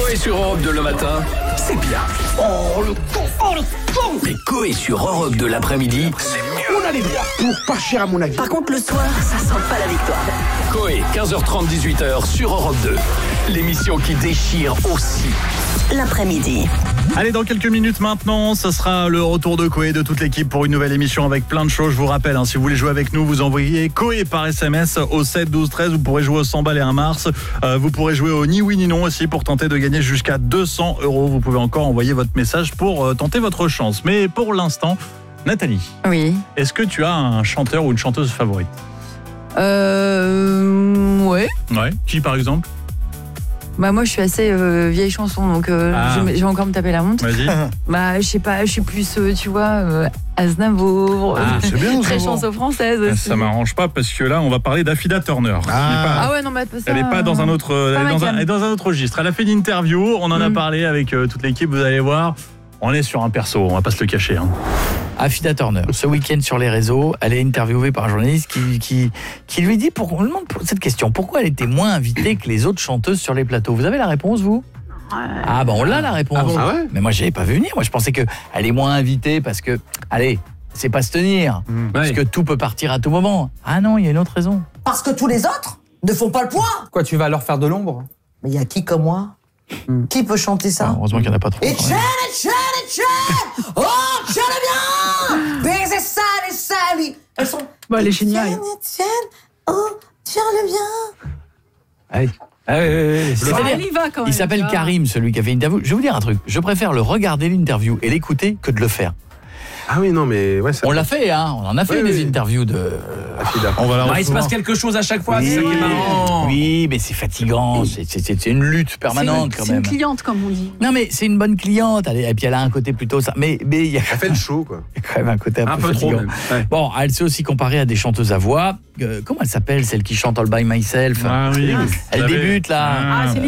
Coé sur Europe 2 le matin, c'est bien. Oh le con. Mais Coé sur Europe 2 l'après-midi, c'est mieux. On a les droits pour pas cher à mon avis. Par contre, le soir, ça sent pas la victoire. Coé, 15h30, 18h sur Europe 2. L'émission qui déchire aussi. L'après-midi. Allez, dans quelques minutes maintenant, ce sera le retour de Coé de toute l'équipe pour une nouvelle émission avec plein de choses. Je vous rappelle, si vous voulez jouer avec nous, vous envoyez Coé par SMS au 7 12 13. Vous pourrez jouer au 100 balles et 1 mars. Vous pourrez jouer au ni oui ni non aussi pour tenter de gagner jusqu'à 200 €. Vous pouvez encore envoyer votre message pour tenter votre chance. Mais pour l'instant, Nathalie, Oui. est-ce que tu as un chanteur ou une chanteuse favorite ? Ouais. Ouais. Qui par exemple ? Bah moi je suis assez vieille chanson donc je vais encore me taper la honte. Vas-y. Bah je sais pas, je suis plus tu vois Aznavour. C'est bien, très Aznavour. chanson française aussi. Ça m'arrange pas parce que là, on va parler d'Affida Turner. Ah ouais non mais Elle n'est pas dans un autre, elle est dans un autre registre. Elle a fait une interview, on en a parlé avec toute l'équipe, vous allez voir. On est sur un perso, on va pas se le cacher. Affida Turner, ce week-end sur les réseaux, elle est interviewée par un journaliste qui lui dit, on lui demande cette question, pourquoi elle était moins invitée que les autres chanteuses sur les plateaux. Vous avez la réponse, vous ? Ah on l'a la réponse. Ah ouais. Mais moi, je l'avais pas vu venir. Moi, je pensais qu'elle est moins invitée parce que, allez, c'est pas se tenir. Parce que tout peut partir à tout moment. Ah non, il y a une autre raison. Parce que tous les autres ne font pas le poids. Quoi, tu vas leur faire de l'ombre? Mais il y a qui comme moi qui peut chanter ça? Heureusement qu'il n'y en a pas trop. Et tchè, oh, tchè le bien, baiser sale et sali. Elles sont... Bah elle est géniale. Oh, tiens le bien. Allez. Elle y va quand même. Il s'appelle Karim, celui qui a fait l'interview. Je vais vous dire un truc. Je préfère le regarder l'interview et l'écouter que de le faire. Ah oui, non, mais ouais, ça... On l'a fait, on en a fait des interviews de Affida. On va la Il se passe quelque chose à chaque fois, c'est ça qui est marrant. Oui, mais c'est fatigant, c'est une lutte permanente quand C'est même. une cliente comme on dit. Non mais c'est une bonne cliente, et puis elle a un côté plutôt ça. Mais il y a Elle fait le show, quoi. quand même un côté un peu trop fatigant. même. Ouais. Bon, elle s'est aussi comparée à des chanteuses à voix. Comment elle s'appelle, celle qui chante All By Myself? Ah oui. Elle Vous savez. débute là. Ah c'est